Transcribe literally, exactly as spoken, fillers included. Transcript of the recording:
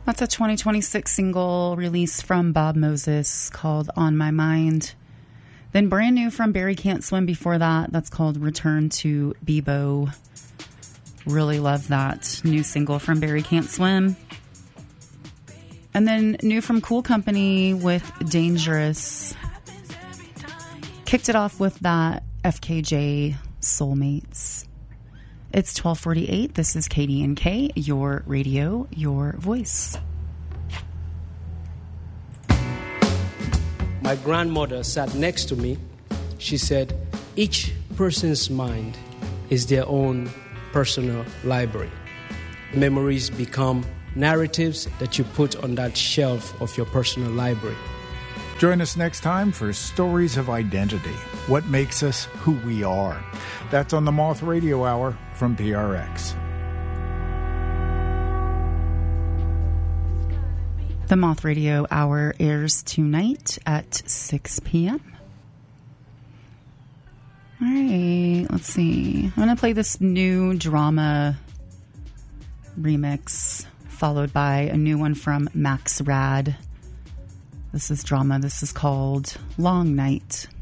That's a twenty twenty-six single release from Bob Moses called On My Mind. Then brand new from Barry Can't Swim before that. That's called Return to Bebo. Really love that new single from Barry Can't Swim. And then new from Cool Company with Dangerous. Kicked it off with that F K J Soulmates. It's twelve forty-eight. This is K D N K, your radio, your voice. My grandmother sat next to me. She said, each person's mind is their own personal library. Memories become narratives that you put on that shelf of your personal library. Join us next time for Stories of Identity, what makes us who we are. That's on the Moth Radio Hour from P R X. The Moth Radio Hour airs tonight at six p.m. All right, let's see. I'm going to play this new Drama remix, followed by a new one from Max Rad. This is Drama. This is called Long Night.